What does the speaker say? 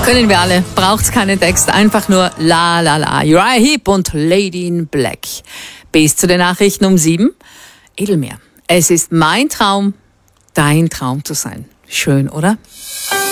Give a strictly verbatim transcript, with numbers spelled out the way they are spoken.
Können wir alle, braucht's keinen Text, einfach nur La La La. Uriah Heep und Lady in Black. Bis zu den Nachrichten um sieben. Edelmeer, es ist mein Traum, dein Traum zu sein. Schön, oder?